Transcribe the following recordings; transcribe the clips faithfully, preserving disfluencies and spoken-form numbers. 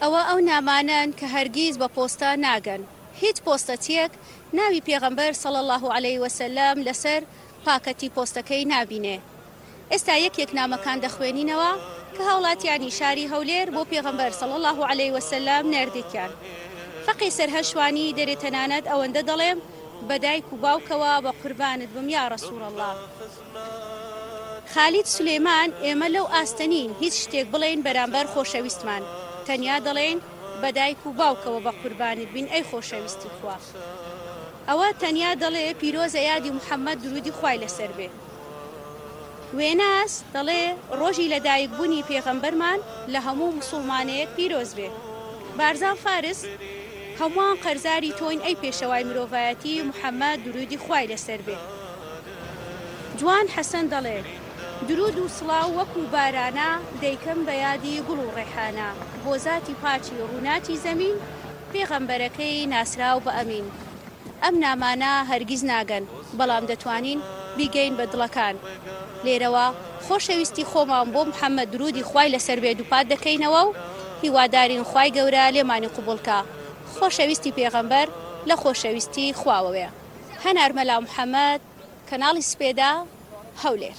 ئەوە ئەو نامانن کە هەرگیز بە پۆستە ناگەن. هیچ پۆستەچیەک ناوی پێغەمبەر صلی الله علیه وسلم لەسەر پاکەتی پۆستەکەی نابینێ. ئێستا یەکێک نامەکان دەخوێنینەوە کە هاوڵاتیانی شاری هەولێر بۆ پێغەمبەر صلی الله علیه وسلم نێردێکیان. فەقی سەرهەشوانی دەرێ تەنانەت ئەوەندە دەڵێم بەدایک و باوکەوە بە قوربانت بم یا ڕەسوول الله. خالید سولێمان ئێمە لەو ئاستەنین هیچ شتێک بڵێن بەرامبەر خۆشەویستمان، تەنیا دەڵێن بەدایک و باوکەوە بە قوربانت بین ئەی خۆشەویستی خوا. ئەوە تەنیا دەڵێ پیرۆزە یادی محەممەد درودی خوای لەسەر بێ. وێناس دەڵێ ڕۆژی لەدایکبوونی پێغەمبەرمان لە هەموو موسڵمانەیەک پیرۆز بێ. بارزان فارس هەمووان قەرزاری تۆین ئەی پێشەوای مرۆڤایەتی محەممەد درودی خوای لەسەر بێ. جوان حەسەن دەڵێ درود و سڵاو وەکو بارانە دەیکەم بە یادی گوڵ و ڕێحانە بۆ زاتی پاچی ڕووناتی زەمین پێغەمبەرەکەی ناسراو بە ئەمین. ئەم نامانە هەرگیز ناگەن بەڵام دەتوانین بیگەین بە دڵەکان. لێرەوە خۆشەویستی خۆمان بۆ محەممەد درودی خوای لەسەر بێ دووپات دەکەینەوە و هیوادارین خوای گەورە لێمانی قوبوڵکە. خۆشەویستی پێغەمبەر لە خۆشەویستی خواوەوەیە. هەنار مەلا محەممەد، کەناڵی سپێدا، هەولێر.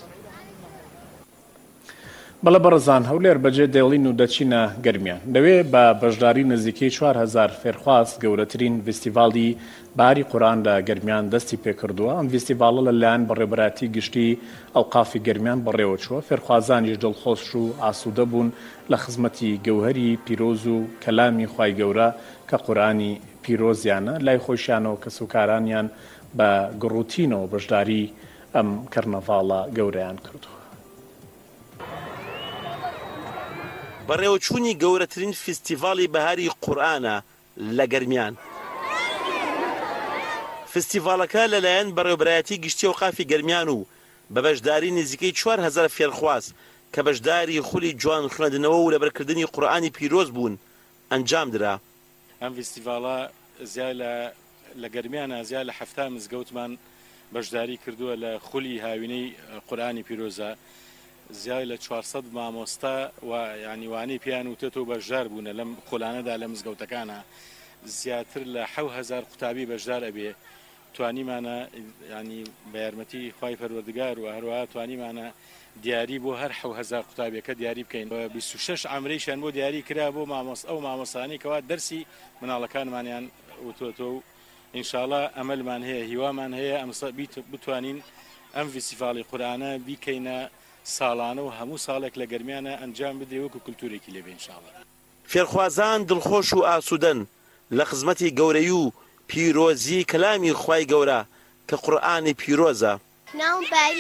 بەڵە بەڕزان هەولێر بەجێ دێڵین و دەچینە گەرمیان. دەوێ بە بەشداری نزیکەی چوار هەزار فێرخواز گەورەترین فستیڤاڵی باری قورئان لە گەرمیان دەستی پێکردووە. ئەم فستیڤاڵە لەلایەن بەڕێوەبەراتی گشتی ئەوقافی گەرمیان بەڕێوە چووە. فێرخوازانیش دڵخۆش و ئاسوودە بوون لە خزمەتی گەوهەری پیرۆز و کەلامی خوای گەورە کە قورئانی پیرۆزیانە. لای خۆشیانەوە کە سوکارانیان بە گڕوتینەوە بەشداری ئەم کەرنەڤاڵە گەورەیان کردووە. بەڕێوەچوونی گەورەترین فستیڤاڵی بەهاری قورئانە لە گەرمیان. فستیڤاڵەکە لەلایەن بەڕێوەبەرایەتی گشتی ئەوقافی گەرمیان و بە بەشداری نزیکەی چوار هەزار فێرخواز کە بەشداری خولی جوان خوێندنەوە و لەبەرکردنی قورئانی پیرۆز بوون ئەنجام درا. ئەم فستیڤاڵە زیاد لە گەرمیانە زیاد لە هەفتا مزگەوتمان بەشداری کردووە لە خولی هاوینەی قورئانی پیرۆزە. زیاد لە چوارسەد مامۆستا و یعنی وانەی پیان وتێتەوە بەشدار بوونە لەم خۆلانەدا لە مزگەوتەکانە. زیاتر لە حەو هەزار قوتابی بەشدار ئەبێ. توانیمانە ینی بە یارمەتی خوای پەروەردگار و هەروەها توانیمانە دیاری بۆ هەر حەو هەزار قوتابیەکە دیاری بکەین. بیست و شەش عەمرەیشیان بۆ دیاری کرا بۆ مامۆس ئەو مامۆسانی کەوا دەرسی مناڵەکانمانیان وتۆتەوە و ئینشاڵڵا ئەمەلمان هەیە هیوامان هەیە ئەمسە بتوانین ئەم فستیڤاڵی قورئانە بیکەینە ساڵانە و هەموو ساڵێک لە گەرمیانە ئەنجام بدرێ وەکو کولتورێکی لێبێ ئینشاڵڵا. فێرخوازان دڵخۆش و ئاسوودەن لە خزمەتی گەورەی و پیرۆزی کەلامی خوای گەورە کە قورئانی پیرۆزە.